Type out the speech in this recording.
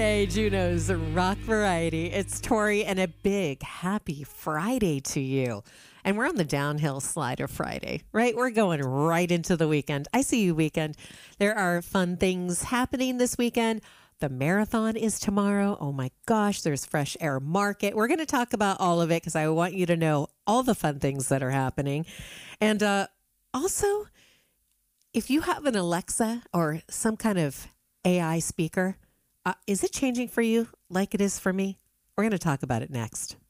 Hey, Juno's Rock Variety. It's Tori, and a big happy Friday to you. And we're on the downhill slide of Friday, right? We're going right into the weekend. I see you, weekend. There are fun things happening this weekend. The marathon is tomorrow. Oh my gosh, there's Fresh Air Market. We're going to talk about all of it because I want you to know all the fun things that are happening. And also, if you have an Alexa or some kind of AI speaker, is it changing for you like it is for me? We're going to talk about it next.